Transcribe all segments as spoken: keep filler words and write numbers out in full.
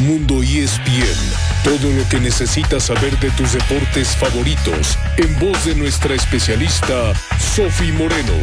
Mundo E S P N, todo lo que necesitas saber de tus deportes favoritos, en voz de nuestra especialista, Sofi Moreno.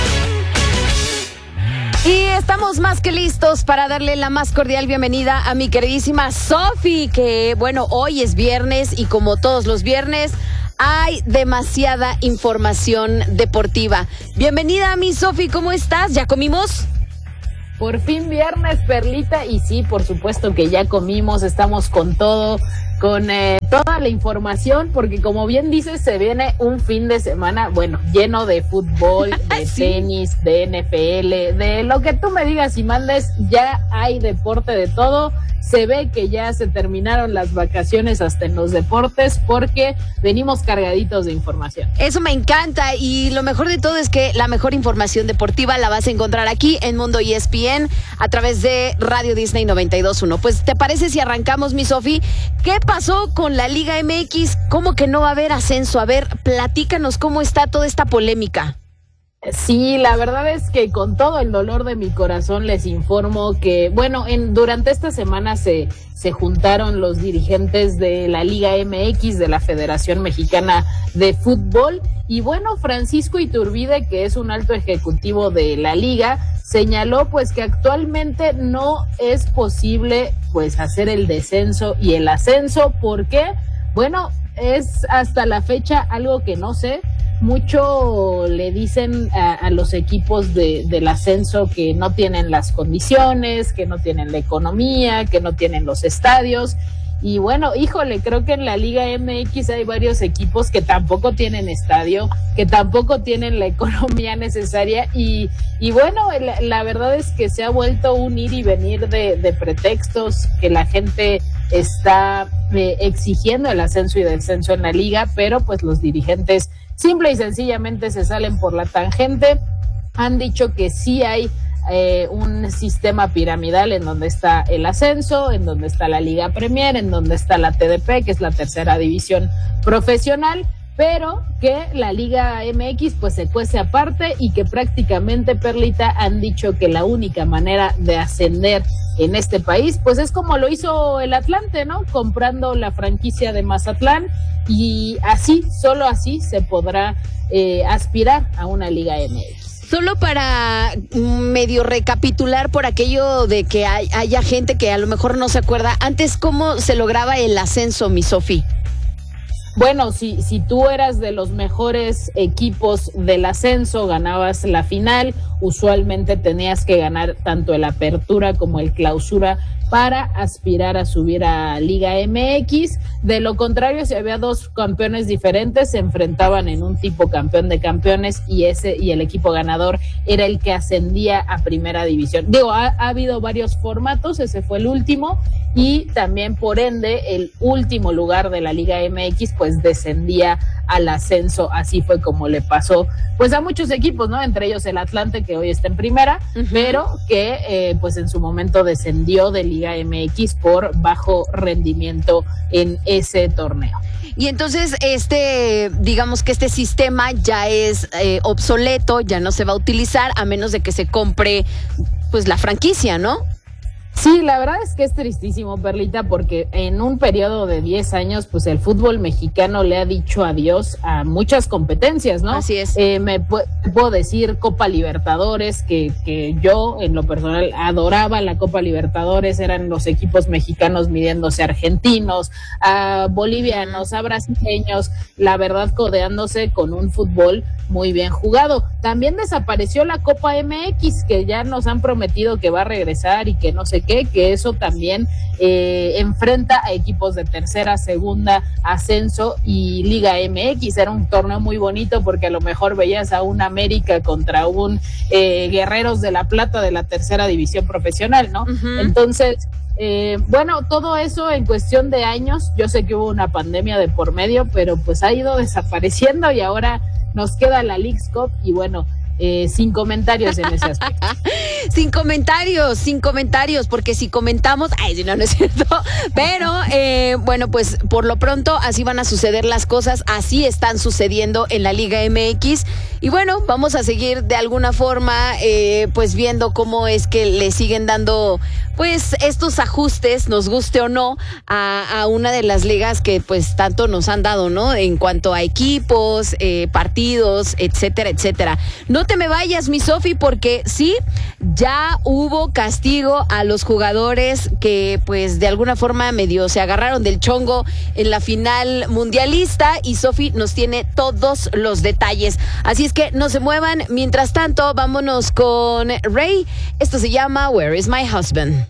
Y estamos más que listos para darle la más cordial bienvenida a mi queridísima Sofi, que bueno, hoy es viernes y como todos los viernes hay demasiada información deportiva. Bienvenida a mi Sofi, ¿cómo estás? ¿Ya comimos? Por fin viernes, Perlita, y sí, por supuesto que ya comimos, estamos con todo, con eh, toda la información, porque como bien dices, se viene un fin de semana, bueno, lleno de fútbol, de ¿Sí? tenis, de N F L, de lo que tú me digas y mandes, ya hay deporte de todo. Se ve que ya se terminaron las vacaciones hasta en los deportes porque venimos cargaditos de información. Eso me encanta y lo mejor de todo es que la mejor información deportiva la vas a encontrar aquí en Mundo E S P N a través de Radio Disney noventa y dos punto uno. Pues, ¿te parece si arrancamos, mi Sofi? ¿Qué pasó con la Liga M X? ¿Cómo que no va a haber ascenso? A ver, platícanos cómo está toda esta polémica. Sí, la verdad es que con todo el dolor de mi corazón les informo que, bueno, en durante esta semana se, se juntaron los dirigentes de la Liga M X, de la Federación Mexicana de Fútbol, y bueno, Francisco Iturbide, que es un alto ejecutivo de la Liga, señaló pues que actualmente no es posible pues hacer el descenso y el ascenso, porque, bueno, es hasta la fecha algo que no sé. Mucho le dicen a, a los equipos de, del ascenso que no tienen las condiciones, que no tienen la economía, que no tienen los estadios. Y bueno, híjole, creo que en la Liga M X hay varios equipos que tampoco tienen estadio, que tampoco tienen la economía necesaria. Y, y bueno, la, la verdad es que se ha vuelto un ir y venir de, de pretextos, que la gente está eh, exigiendo el ascenso y descenso en la liga, pero pues los dirigentes simple y sencillamente se salen por la tangente. Han dicho que sí hay eh, un sistema piramidal en donde está el ascenso, en donde está la Liga Premier, en donde está la T D P, que es la tercera división profesional, pero que la Liga M X pues se cuece aparte y que prácticamente, Perlita, han dicho que la única manera de ascender en este país pues es como lo hizo el Atlante, ¿no? Comprando la franquicia de Mazatlán, y así, solo así se podrá eh, aspirar a una Liga M X. Solo para medio recapitular por aquello de que hay, haya gente que a lo mejor no se acuerda, antes, ¿cómo se lograba el ascenso, mi Sofi? Bueno, si, si tú eras de los mejores equipos del ascenso, ganabas la final, usualmente tenías que ganar tanto el apertura como el clausura para aspirar a subir a Liga M X. De lo contrario, si había dos campeones diferentes, se enfrentaban en un tipo campeón de campeones y ese y el equipo ganador era el que ascendía a primera división. Digo, ha, ha habido varios formatos, ese fue el último, y también por ende el último lugar de la Liga M X pues descendía al ascenso. Así fue como le pasó pues a muchos equipos, ¿no? Entre ellos el Atlante, que hoy está en primera, uh-huh. pero que eh, pues en su momento descendió de Liga M X por bajo rendimiento en ese torneo. Y entonces este, digamos que este sistema ya es eh, obsoleto, ya no se va a utilizar a menos de que se compre pues la franquicia, ¿no? Sí, la verdad es que es tristísimo, Perlita, porque en un periodo de diez años, pues el fútbol mexicano le ha dicho adiós a muchas competencias, ¿no? Así es. Eh, me pu- puedo decir Copa Libertadores, que, que yo en lo personal adoraba la Copa Libertadores, eran los equipos mexicanos midiéndose a argentinos, a bolivianos, a brasileños, la verdad codeándose con un fútbol muy bien jugado. También desapareció la Copa M X, que ya nos han prometido que va a regresar y que no sé qué, que eso también eh, enfrenta a equipos de tercera, segunda, ascenso y Liga M X. Era un torneo muy bonito porque a lo mejor veías a un América contra un eh, Guerreros de la Plata de la tercera división profesional, ¿no? Uh-huh. Entonces, eh, bueno, todo eso en cuestión de años, yo sé que hubo una pandemia de por medio, pero pues ha ido desapareciendo y ahora nos queda la Leagues Cup y bueno, eh, sin comentarios en ese aspecto. Sin comentarios, sin comentarios, porque si comentamos, ay, si no, no es cierto, pero eh, bueno, pues por lo pronto así van a suceder las cosas, así están sucediendo en la Liga M X, y bueno, vamos a seguir de alguna forma, eh, pues viendo cómo es que le siguen dando pues estos ajustes, nos guste o no, a, a una de las ligas que pues tanto nos han dado, ¿no? En cuanto a equipos, eh, partidos, etcétera, etcétera. No te me vayas, mi Sofi, porque sí, ya hubo castigo a los jugadores que pues de alguna forma medio se agarraron del chongo en la final mundialista, y Sofi nos tiene todos los detalles. Así es que no se muevan. Mientras tanto, vámonos con Ray. Esto se llama Where is My Husband?